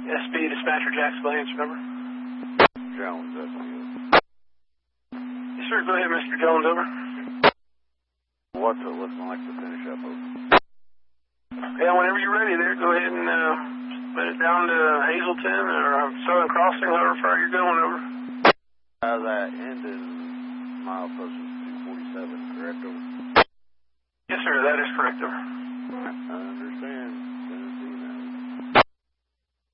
SB Dispatcher Jacksonville, answer number. Jones, that's you. Yes, sir. Go ahead, Mr. Jones, over. What's it looking like to finish up, over? Yeah, whenever you're ready there, go ahead and put it down to Hazelton or Southern Crossing, however far you're going, over. That ended milepost is 247, correct, over? Yes, sir. That is correct, over. Under